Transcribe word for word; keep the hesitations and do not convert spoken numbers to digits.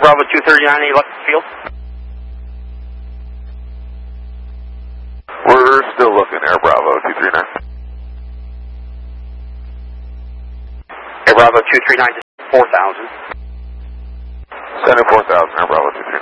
Bravo two thirty-nine, electric field. We're still looking, Air Bravo two three nine. Air Bravo two three nine to four thousand. Center four thousand, Air Bravo two three nine.